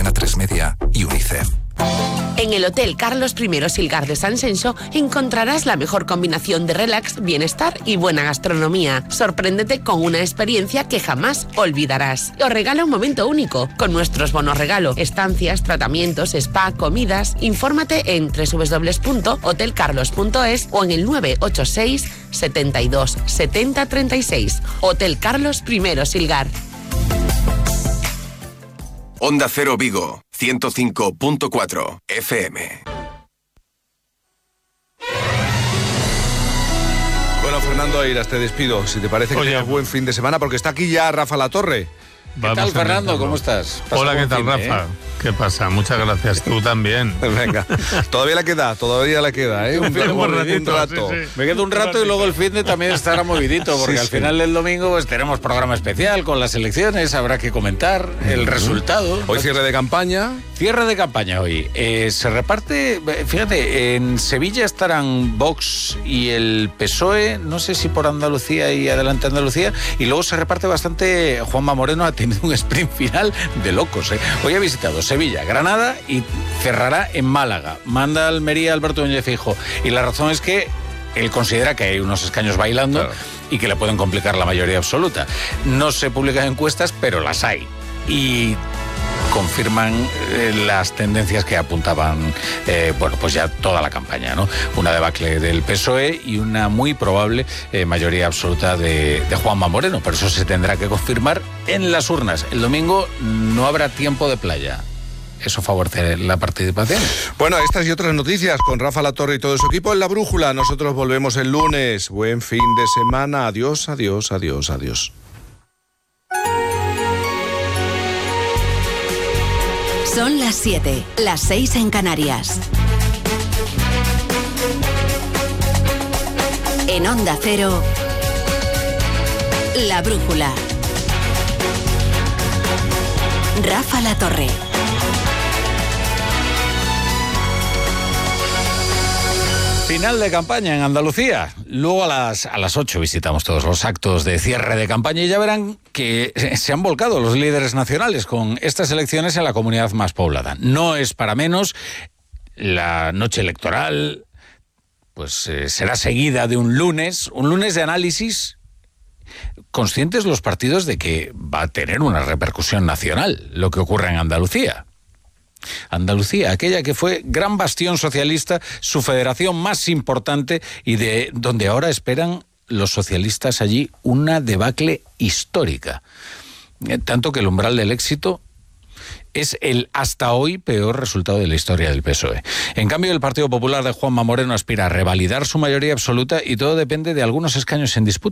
Cadena 3 Media y UNICEF. En el Hotel Carlos I Silgar de San Xenxo encontrarás la mejor combinación de relax, bienestar y buena gastronomía. Sorpréndete con una experiencia que jamás olvidarás. Os regala un momento único con nuestros bonos regalo, estancias, tratamientos, spa, comidas. Infórmate en www.hotelcarlos.es o en el 986 72 70 36. Hotel Carlos I Silgar. Onda Cero Vigo, 105.4 FM. Bueno, Fernando Airas, te despido. Si te parece que tengas buen fin de semana, porque está aquí ya Rafa Latorre. ¿Qué tal, Fernando? ¿Cómo estás? Hola, ¿qué tal, Rafa? ¿Qué pasa? Muchas gracias. Tú también. Venga, todavía le queda, ¿eh? Un rato. Sí. Me quedo un rato y luego el fin de también estará movidito, porque al final del domingo pues tenemos programa especial con las elecciones, habrá que comentar el resultado. Hoy cierre de campaña. Cierre de campaña hoy. Se reparte, fíjate, en Sevilla estarán Vox y el PSOE, no sé si por Andalucía y Adelante Andalucía, y luego se reparte bastante. Juanma Moreno ha tenido un sprint final de locos. Hoy ha visitado Sevilla, Granada y cerrará en Málaga. Manda Almería Alberto Núñez Feijóo. Y la razón es que él considera que hay unos escaños bailando, claro, y que le pueden complicar la mayoría absoluta. No se publican encuestas, pero las hay. Y confirman las tendencias que apuntaban, pues ya toda la campaña, ¿no? Una debacle del PSOE y una muy probable mayoría absoluta de Juanma Moreno, pero eso se tendrá que confirmar en las urnas. El domingo no habrá tiempo de playa. Eso favorece la participación. Bueno, estas y otras noticias con Rafa Latorre y todo su equipo en La Brújula. Nosotros volvemos el lunes. Buen fin de semana. Adiós, adiós, adiós, adiós. Son las 7, las 6 en Canarias. En Onda Cero, La Brújula. Rafa Latorre. Final de campaña en Andalucía. Luego a las 8 visitamos todos los actos de cierre de campaña y ya verán que se han volcado los líderes nacionales con estas elecciones en la comunidad más poblada. No es para menos. La noche electoral pues será seguida de un lunes de análisis, conscientes los partidos de que va a tener una repercusión nacional lo que ocurre en Andalucía. Andalucía, aquella que fue gran bastión socialista, su federación más importante y de donde ahora esperan los socialistas allí una debacle histórica. Tanto que el umbral del éxito es el hasta hoy peor resultado de la historia del PSOE. En cambio, el Partido Popular de Juanma Moreno aspira a revalidar su mayoría absoluta y todo depende de algunos escaños en disputa.